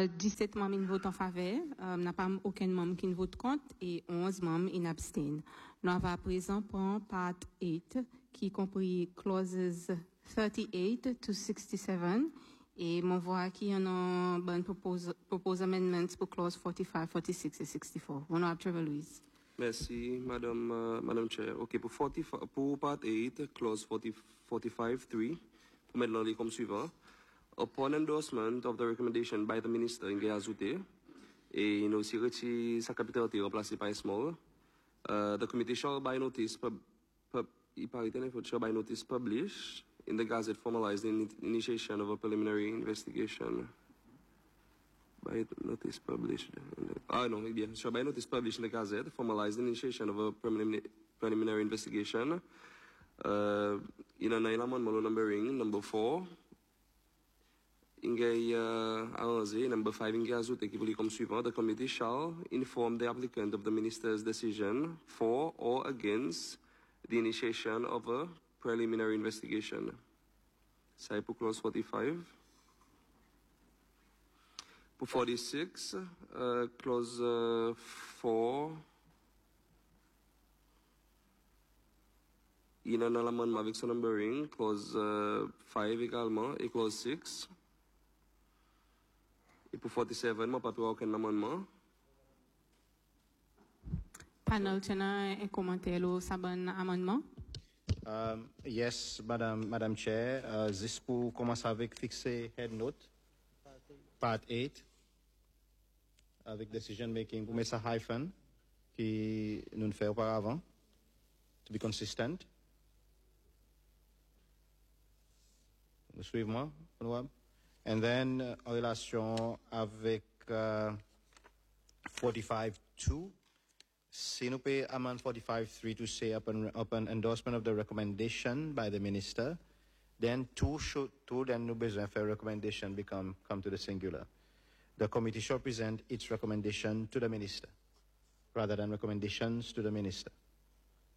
17 membres qui votent en faveur, n'a pas aucun membre qui ne vote contre et 11 membres qui abstiennent. Nous avons à présent pour part 8 qui compris clauses 38 to 67 et mon voix qui en a bonne propose amendments pour clause 45, 46 et 64. Honorable Trevor Louise. Merci, Madame Chair. OK, pour part 8, clause 45.3, pour mettre comme suivant. Upon endorsement of the recommendation by the Minister in Gayazute, et il aussi retiré sa capitalité remplacée par small, the committee shall by notice publish in the Gazette formalized the initiation of a preliminary investigation. By notice published. Shall by notice published in the Gazette formalized the initiation of a preliminary investigation. In an amendment numbering number 4. Number 5 in Gazute qui vous comme suivant. The committee shall inform the applicant of the minister's decision for or against the initiation of a preliminary investigation. Ça pour clause 45. Pour 46, clause 4. Il y a un amendement avec son numbering, clause 5 également, et clause 6. Et pour 47, je n'ai pas pris aucun amendement. Panel, tu as un commentaire au sabon amendement? Yes, Madame Chair. This pour commencer avec fixer head note, part 8, avec decision making, pour mettre ça hyphen, qui nous fait auparavant, to be consistent. Suivez-moi, honorable. And then, en relation avec 45.2, si nous pouvons amend 45.3 to say upon endorsement of the recommendation by the minister, then two then nous besoin faire recommendation come to the singular. The committee shall present its recommendation to the minister, rather than recommendations to the minister.